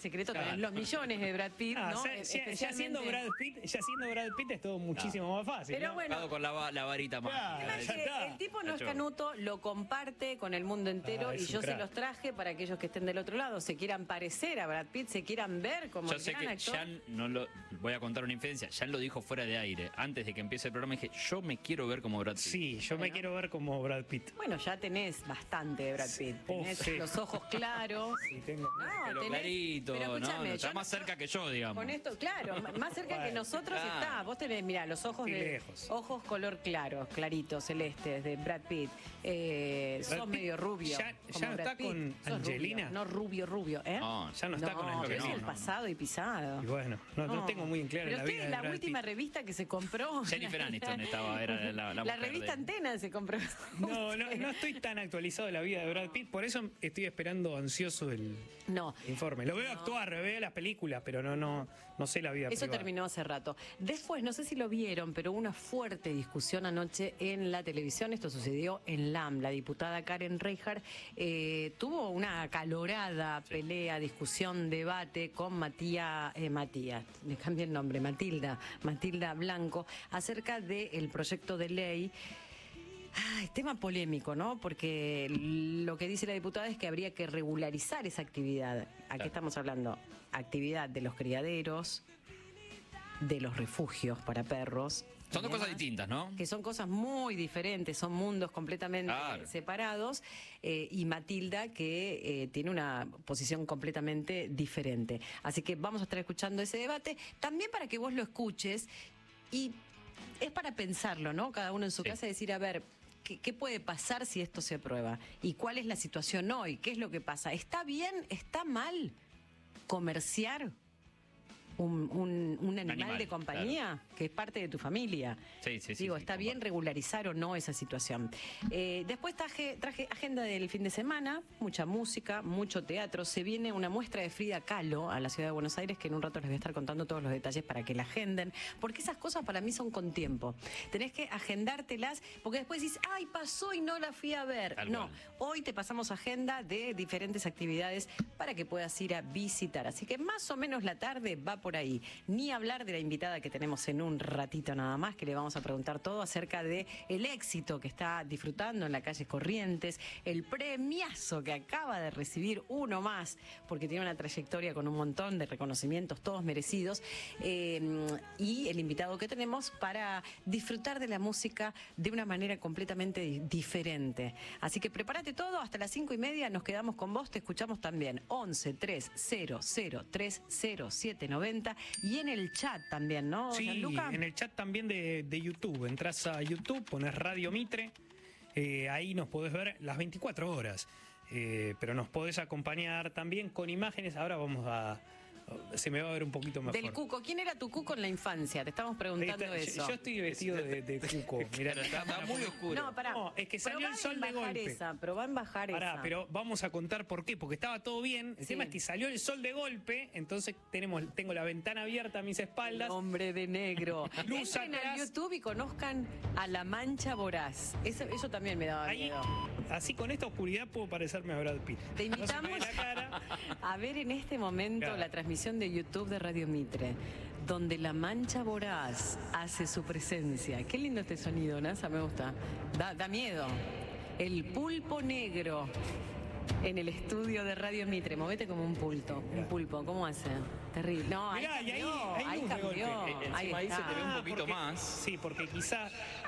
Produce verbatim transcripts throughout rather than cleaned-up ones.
secreto, Claro. tenés los millones de Brad Pitt, Ah, ¿no? ya, ya- ya Especialmente- siendo Brad Pitt, ya siendo Brad Pitt es todo muchísimo más fácil. Pero ¿no? bueno, Jugado con la, va- la varita más. Claro. el tema es ya que está. el tipo no es Hecho. canuto, lo comparte con el mundo entero Ah, es y un yo se crack. los traje para aquellos que estén del otro lado, se quieran parecer a Brad Pitt, se quieran ver como Yo el sé gran que actor. Jan no lo voy a contar una infidencia. Jan lo dijo fuera de aire. Antes de que empiece el programa dije, yo me quiero ver como Brad Pitt. Sí, yo me Bueno. quiero ver como Brad Pitt. Bueno, ya tenés bastante de Brad Pitt. Tenés Oh, sí. los ojos claros. Sí, tengo. No, Pero tenés- clarito, pero ¿no? escúchame, Está yo más no- cerca que yo, digamos. Con esto, claro, m- más cerca que Bueno, nosotros claro. está. Vos tenés, mira, los ojos Y de lejos. ojos color claro, claritos, celestes, de Brad Pitt. Eh, Brad sos Pitt medio rubio. ya- como ya no Brad está Pitt. con Sos Angelina. rubio, no rubio, rubio, ¿eh? No, ya no está con pero Angelina, es el no. pasado y pisado. Y bueno, no, no tengo muy en claro Pero la usted vida es de la Brad última Pitt. revista que se compró. Jennifer Aniston estaba, era la- la La mujer revista de- Antena se compró. No, no, no estoy tan actualizado de la vida de Brad Pitt, por eso estoy esperando ansioso el No. informe. Lo veo actuar, veo las películas, pero no, no, no sé la vida Eso privada. terminó hace rato. Después, no sé si lo vieron, pero hubo una fuerte discusión anoche en la televisión. Esto sucedió en L A M. La diputada Karen Reichert eh, tuvo una acalorada pelea, discusión, debate con Matías, eh, Matías, le cambié el nombre, Matilda, Matilda Blanco, acerca del proyecto de ley. Ay, tema polémico, ¿no? Porque lo que dice la diputada es que habría que regularizar esa actividad. ¿A Claro. qué estamos hablando? Actividad de los criaderos, de los refugios para perros. Son dos y cosas demás, distintas, ¿no? que son cosas muy diferentes, son mundos completamente Claro. separados, eh, y Matilda que eh, tiene una posición completamente diferente. Así que vamos a estar escuchando ese debate, también para que vos lo escuches, y es para pensarlo, ¿no? Cada uno en su Sí. casa, decir, a ver, ¿qué, qué puede pasar si esto se aprueba? ¿Y cuál es la situación hoy? ¿Qué es lo que pasa? ¿Está bien? ¿Está mal comerciar un, un- un animal, animal, de compañía que es parte de tu familia? Sí, sí, sí, Digo, sí, ¿está bien comparto. regularizar o no esa situación? Eh, después traje, traje agenda del fin de semana, mucha música, mucho teatro. Se viene una muestra de Frida Kahlo a la ciudad de Buenos Aires, que en un rato les voy a estar contando todos los detalles para que la agenden, porque esas cosas para mí son con tiempo. Tenés que agendártelas, porque después dices, ay, pasó y no la fui a ver. Tal No, cual. hoy te pasamos agenda de diferentes actividades para que puedas ir a visitar. Así que más o menos la tarde va por ahí. Ni hablar de la invitada que tenemos en un ratito nada más, que le vamos a preguntar todo acerca de el éxito que está disfrutando en la calle Corrientes, el premiazo que acaba de recibir, uno más, porque tiene una trayectoria con un montón de reconocimientos, todos merecidos, eh, y el invitado que tenemos para disfrutar de la música de una manera completamente di- diferente. Así que prepárate todo, hasta las cinco y media nos quedamos con vos, te escuchamos también, once tres cero cero tres cero siete noventa, y en el chat también, ¿no, Sí, Gianluca? en el chat también de, de YouTube. Entras a YouTube, pones Radio Mitre, eh, ahí nos podés ver las veinticuatro horas. Eh, pero nos podés acompañar también con imágenes. Ahora vamos a... Se me va a ver un poquito mejor. Del Cuco, ¿quién era tu Cuco en la infancia? Te estamos preguntando Está- eso. Yo, yo estoy vestido de, de Cuco. Mirá, Pero está, está muy oscuro. No, pará. No, es que salió Probá el sol en de bajar golpe. esa, probá en bajar Pará, esa. pero vamos a contar por qué, porque estaba todo bien. El Sí. tema es que salió el sol de golpe, entonces tenemos, tengo la ventana abierta a mis espaldas. Hombre de negro. Luz Entren al atrás. YouTube y conozcan a La Mancha Voraz. Eso, eso también me daba Ahí, miedo. así con esta oscuridad puedo parecerme a Brad Pitt. Te No se me invitamos ve la cara. a ver en este momento Claro. la transmisión de YouTube de Radio Mitre, donde La Mancha Voraz hace su presencia. Qué lindo este sonido, Nasa, me gusta. Da, da miedo. El pulpo negro en el estudio de Radio Mitre. Movete como un pulpo. Un pulpo, ¿cómo hace? Terrible. No, ahí Mirá, y ahí- cambió. hay Ahí luz de cambió. golpe. Eh, Ahí encima ahí se está. te ve un Ah, poquito porque- más. Sí, porque quizá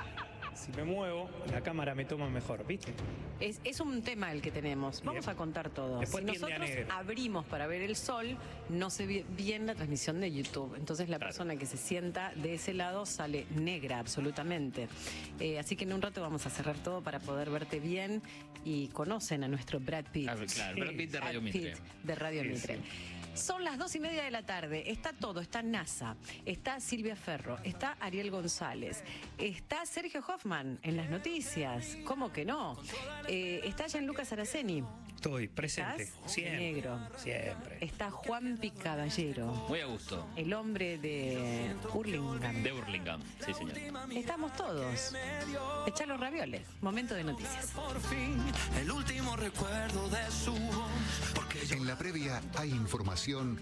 si me muevo, la cámara me toma mejor, ¿viste? Es, es un tema el que tenemos. Vamos Bien. a contar todo. Después Si tiende a nosotros negro. abrimos para ver el sol, no se ve bien la transmisión de YouTube. Entonces la Claro. persona que se sienta de ese lado sale negra absolutamente. Eh, así que en un rato vamos a cerrar todo para poder verte bien y conocen a nuestro Brad Pitt. Ah, claro, Brad Pitt de Radio Brad Mitre. Pitt de Radio Sí, Mitre. sí. Son las dos y media de la tarde. Está todo. Está NASA, está Silvia Ferro, está Ariel González, está Sergio Hoffman en las noticias. ¿Cómo que no? Eh, está Gianluca Saraceni. Estoy presente. ¿Estás? Siempre. Negro. Siempre. Está Juan Picaballero, Muy a gusto. el hombre de Hurlingham. De Burlingame, sí, señor. Estamos todos. Echa los ravioles. Momento de noticias. Por fin, el último recuerdo de su voz, porque yo En la previa hay información